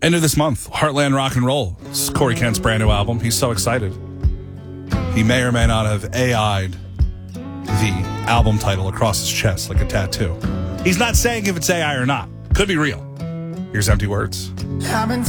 End of this month, Heartland Rock and Roll. This is Corey Kent's brand new album. He's so excited. He may or may not have AI'd the album title across his chest like a tattoo. He's not saying if it's AI or not. Could be real. Here's Empty Words.